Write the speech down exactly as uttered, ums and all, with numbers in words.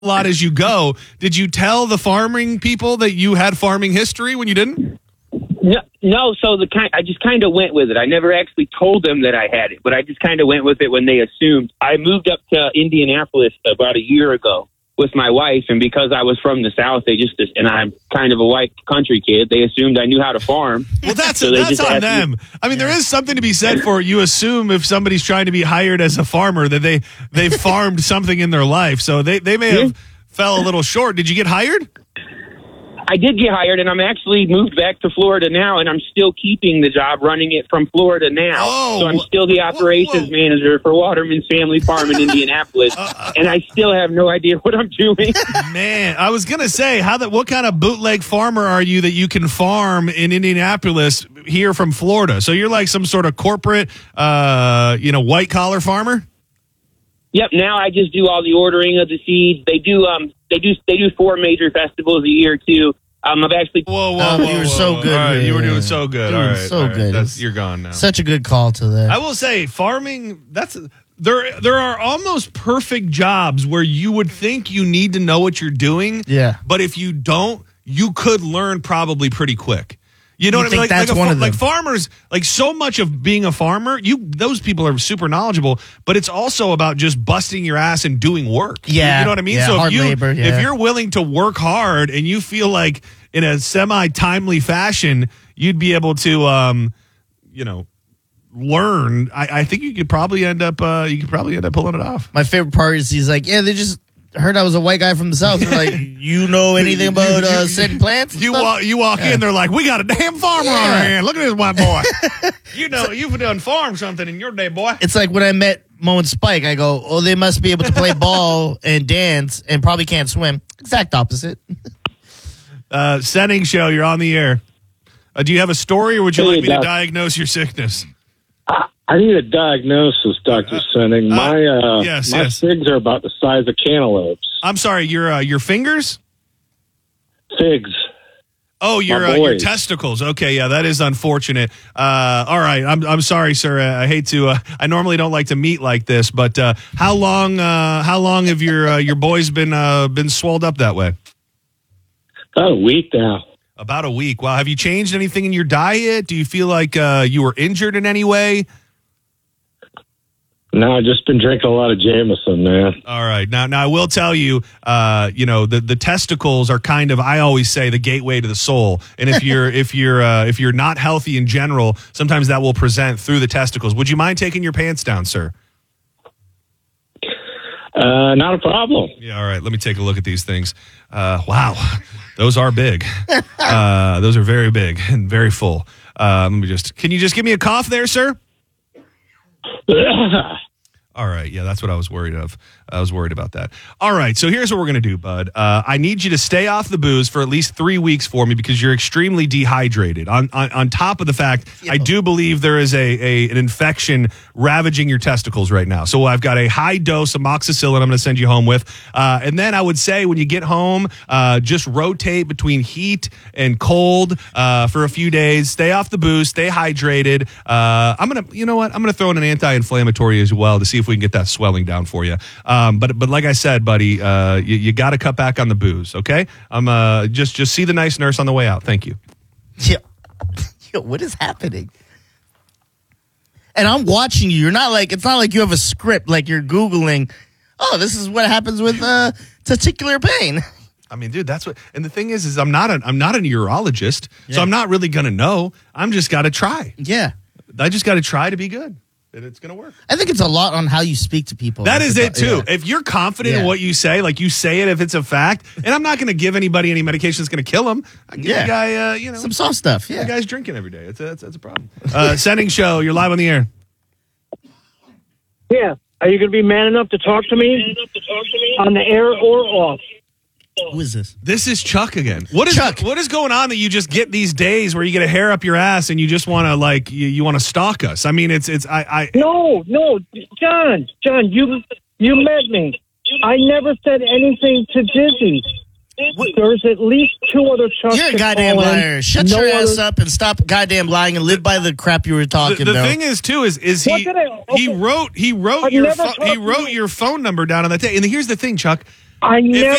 lot as you go. Did you tell the farming people that you had farming history when you didn't? No, no. So the kind, I just kind of went with it. I never actually told them that I had it, but I just kind of went with it when they assumed. I moved up to Indianapolis about a year ago with my wife, and because I was from the South, they just, and I'm kind of a white country kid, they assumed I knew how to farm. Well, that's so that's on them. Me. I mean, there is something to be said for you assume if somebody's trying to be hired as a farmer that they they farmed something in their life, so they they may have fell a little short. Did you get hired? I did get hired, and I'm actually moved back to Florida now, and I'm still keeping the job running it from Florida now. Oh, so I'm still the operations whoa, whoa. manager for Waterman's Family Farm in Indianapolis, uh, and I still have no idea what I'm doing. Man, I was going to say, how that? What kind of bootleg farmer are you that you can farm in Indianapolis here from Florida? So you're like some sort of corporate, uh, you know, white-collar farmer? Yep. Now I just do all the ordering of the seeds. They do. Um. They do. They do four major festivals a year too. Um. I've actually. Whoa, whoa, oh, whoa you were whoa, so whoa. good. All right, yeah, you were doing yeah. so good. Doing All right, so all right. good. That's, you're gone now. Such a good call to that. I will say, farming. That's there. There are almost perfect jobs where you would think you need to know what you're doing. Yeah. But if you don't, you could learn probably pretty quick. You know You what I mean? think Like, that's like, a, one of them. like farmers, like so much of being a farmer, you those people are super knowledgeable, but it's also about just busting your ass and doing work. Yeah. You know what I mean? Yeah, so hard if you labor, yeah. if you're willing to work hard and you feel like in a semi-timely fashion, you'd be able to um, you know, learn, I, I think you could probably end up uh, you could probably end up pulling it off. My favorite part is he's like, yeah, they just heard I was a white guy from the South. They're like, you know anything about uh, setting plants? and You stuff? walk, you walk Yeah. in, they're like, we got a damn farmer on Yeah. our hand. Look at this white boy. You know, you've done farmed something in your day, boy. It's like when I met Mo and Spike, I go, oh, they must be able to play ball and dance and probably can't swim. Exact opposite. Uh, Senning Show, you're on the air. Uh, do you have a story, or would you Hey, like me to Doc. diagnose your sickness? I, I need a diagnosis, Doctor Senning. uh, My uh, yes, my yes. figs are about the size of cantaloupes. I'm sorry, your uh, your fingers? Figs. Oh, your My uh, your boys. testicles. Okay, yeah, that is unfortunate. Uh, all right, I'm I'm sorry, sir. Uh, I hate to. Uh, I normally don't like to meet like this, but uh, how long uh, how long have your uh, your boys been uh, been swelled up that way? About a week now. About a week. Wow. Have you changed anything in your diet? Do you feel like uh, you were injured in any way? No, I've just been drinking a lot of Jameson, man. All right. Now, now I will tell you, uh, you know, the, the testicles are kind of, I always say, the gateway to the soul. And if you're if you're uh, if you're not healthy in general, sometimes that will present through the testicles. Would you mind taking your pants down, sir? Uh, not a problem. Yeah. All right. Let me take a look at these things. Uh, wow, those are big. Uh, those are very big and very full. Uh, let me just. Can you just give me a cough there, sir? All right. Yeah, that's what I was worried of. I was worried about that. All right. So here's what we're going to do, bud. Uh, I need you to stay off the booze for at least three weeks for me because you're extremely dehydrated. On on, on top of the fact, I do believe there is a, a an infection ravaging your testicles right now. So I've got a high dose of amoxicillin I'm going to send you home with. Uh, and then I would say when you get home, uh, just rotate between heat and cold uh, for a few days. Stay off the booze. Stay hydrated. Uh, I'm going to, you know what? I'm going to throw in an anti-inflammatory as well to see if we can get that swelling down for you. Um, but but like I said, buddy, uh, you, you got to cut back on the booze, okay? I'm uh, just just see the nice nurse on the way out. Thank you. Yo, yo, what is happening? And I'm watching you. You're not like, it's not like you have a script, like you're Googling, oh, this is what happens with uh, testicular pain. I mean, dude, that's what. And the thing is, is I'm not a I'm not a urologist, Yeah. so I'm not really gonna know. I'm just got to try. Yeah. I just got to try to be good, and it's gonna work. I think it's a lot on how you speak to people. That Like, is it's it a- too. yeah. If you're confident in Yeah. what you say, like you say it, if it's a fact, and I'm not going to give anybody any medication that's going to kill them. I give Yeah. the guy, uh, you know, Some soft stuff, the yeah. guy's drinking every day. It's a, that's, that's a problem. Uh, Sending Show, you're live on the air. Yeah. Are you going to be man enough to talk to me on the air or off? Who is this? This is Chuck again. What is Chuck. what is going on that you just get these days where you get a hair up your ass and you just want to like you, you want to stalk us? I mean, it's it's I, I No, no, John, John, you you met me. I never said anything to Dizzy. There's at least two other Chucks. You're a to goddamn call in. liar. Shut No your ass other- up and stop goddamn lying and live by the crap you were the, talking the about. thing is too is is What he did I- he okay. wrote he wrote I've your never pho- he talked to wrote you. your phone number down on that day. And here's the thing, Chuck. I never